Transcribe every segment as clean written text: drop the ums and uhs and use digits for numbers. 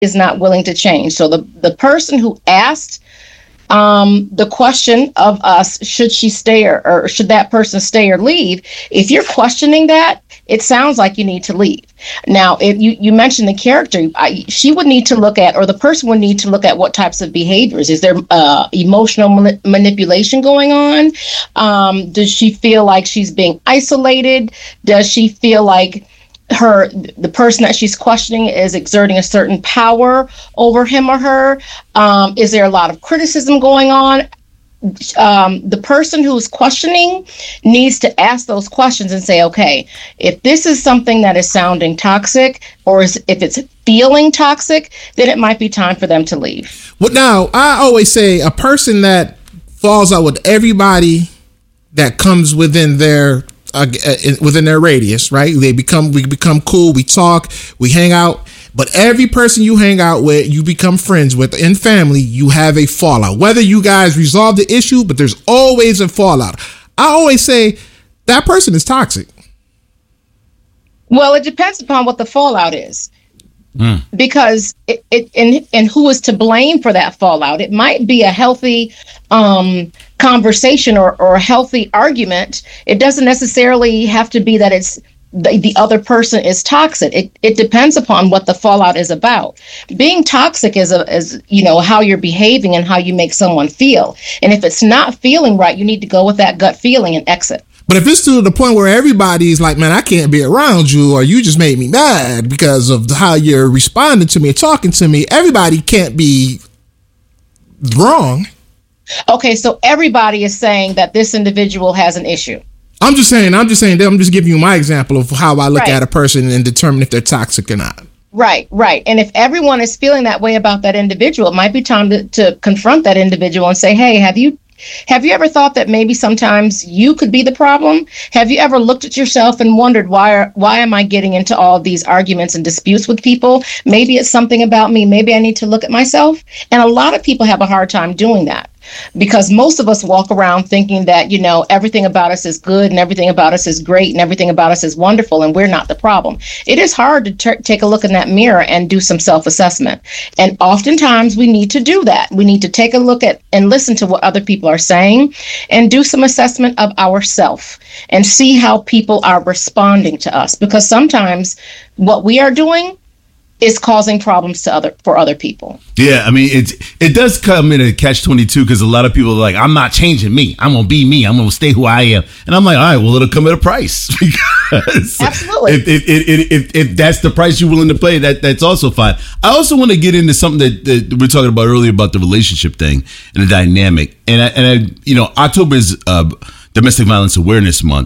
is not willing to change. So the person who asked the question of us, should she stay or should that person stay or leave? If you're questioning that, it sounds like you need to leave. Now, if you mentioned the character, she would need to look at, or the person would need to look at what types of behaviors. Is there emotional manipulation going on? Does she feel like she's being isolated? Does she feel like the person that she's questioning is exerting a certain power over him or her? Is there a lot of criticism going on? The person who's questioning needs to ask those questions and say, okay, if this is something that is sounding toxic, or if it's feeling toxic, then it might be time for them to leave. Well, now, I always say a person that falls out with everybody that comes within their radius, right? We become cool. We talk, we hang out, but every person you hang out with, you become friends with in family, you have a fallout, whether you guys resolve the issue, but there's always a fallout. I always say that person is toxic. Well, it depends upon what the fallout is. Because and who is to blame for that fallout? It might be a healthy conversation or a healthy argument. It doesn't necessarily have to be that it's the other person is toxic. It depends upon what the fallout is about. Being toxic is how you're behaving and how you make someone feel. And if it's not feeling right, you need to go with that gut feeling and exit. But if it's to the point where everybody's like, man, I can't be around you, or you just made me mad because of how you're responding to me and talking to me, everybody can't be wrong. Okay, so everybody is saying that this individual has an issue. I'm just saying, I'm just giving you my example of how I look at a person and determine if they're toxic or not. Right. And if everyone is feeling that way about that individual, it might be time to confront that individual and say, hey, have you ever thought that maybe sometimes you could be the problem? Have you ever looked at yourself and wondered, why am I getting into all of these arguments and disputes with people? Maybe it's something about me. Maybe I need to look at myself. And a lot of people have a hard time doing that, because most of us walk around thinking that, everything about us is good and everything about us is great and everything about us is wonderful, and we're not the problem. It is hard to take a look in that mirror and do some self-assessment. And oftentimes we need to do that. We need to take a look at and listen to what other people are saying and do some assessment of ourselves and see how people are responding to us, because sometimes what we are doing is causing problems for other people. Yeah, I mean, it does come in a catch-22, because a lot of people are like, I'm not changing me. I'm going to be me. I'm going to stay who I am. And I'm like, all right, well, it'll come at a price. Because absolutely. If that's the price you're willing to pay, that's also fine. I also want to get into something that we were talking about earlier about the relationship thing and the dynamic. And October is Domestic Violence Awareness Month.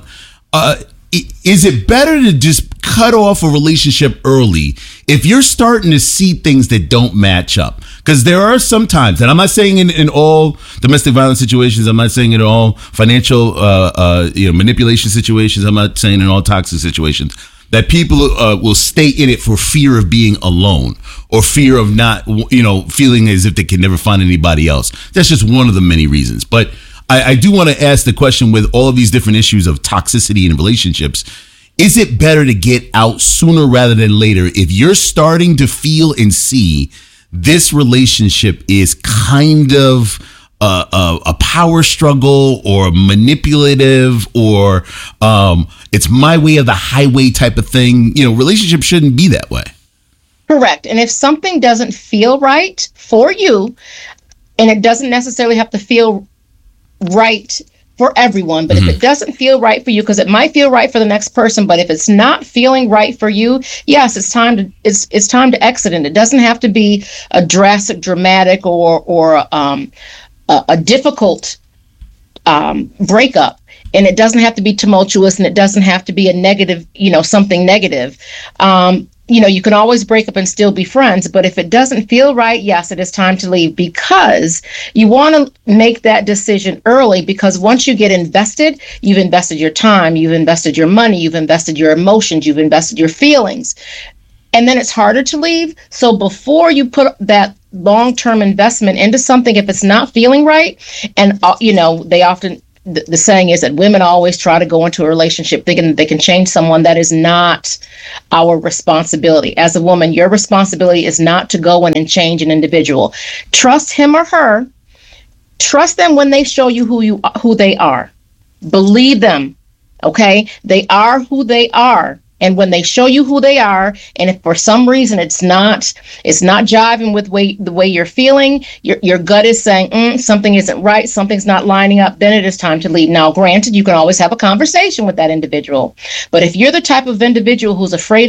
Is it better to just cut off a relationship early if you're starting to see things that don't match up? Because there are some times, and I'm not saying in all domestic violence situations, I'm not saying in all financial manipulation situations, I'm not saying in all toxic situations, that people will stay in it for fear of being alone or fear of not, feeling as if they can never find anybody else. That's just one of the many reasons. But I do want to ask the question, with all of these different issues of toxicity in relationships, is it better to get out sooner rather than later if you're starting to feel and see this relationship is kind of a power struggle or manipulative, or it's my way or the highway type of thing? Relationships shouldn't be that way. Correct. And if something doesn't feel right for you, and it doesn't necessarily have to feel right for everyone, but if it doesn't feel right for you, because it might feel right for the next person, but if it's not feeling right for you, yes, it's time to exit. And it doesn't have to be a drastic, dramatic, or a difficult breakup. And it doesn't have to be tumultuous, and it doesn't have to be a negative, something negative. You can always break up and still be friends, but if it doesn't feel right, yes, it is time to leave, because you want to make that decision early, because once you get invested, you've invested your time, you've invested your money, you've invested your emotions, you've invested your feelings, and then it's harder to leave. So before you put that long-term investment into something, if it's not feeling right, and they often the saying is that women always try to go into a relationship thinking that they can change someone. That is not our responsibility. As a woman, your responsibility is not to go in and change an individual. Trust him or her. Trust them when they show you who they are. Believe them. Okay? They are who they are. And when they show you who they are, and if for some reason it's not jiving with the way you're feeling, your gut is saying something isn't right, something's not lining up, then it is time to leave. Now, granted, you can always have a conversation with that individual. But if you're the type of individual who's afraid